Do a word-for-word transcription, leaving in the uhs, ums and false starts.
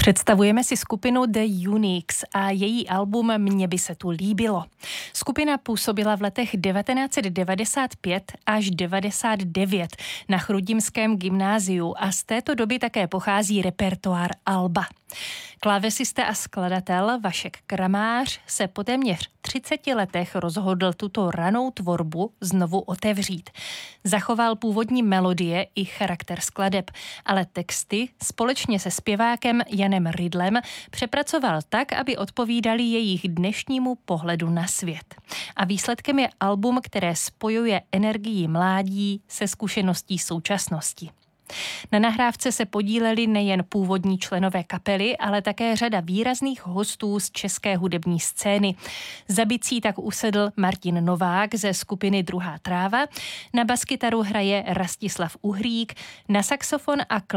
Představujeme si skupinu The Uniques a její album Mně by se tu líbilo. Skupina působila v letech devatenáct set devadesát pět až devadesát devět na Chrudimském gymnáziu a z této doby také pochází repertoár alba. Klávesista a skladatel Vašek Kramář se po téměř třiceti letech rozhodl tuto ranou tvorbu znovu otevřít. Zachoval původní melodie i charakter skladeb, ale texty společně se zpěvákem Janem Rydlem přepracoval tak, aby odpovídali jejich dnešnímu pohledu na svět. A výsledkem je album, které spojuje energii mládí se zkušeností současnosti. Na nahrávce se podíleli nejen původní členové kapely, ale také řada výrazných hostů z české hudební scény. Za bicí tak usedl Martin Novák ze skupiny Druhá tráva, na baskytaru hraje Rastislav Uhrík, na saxofon a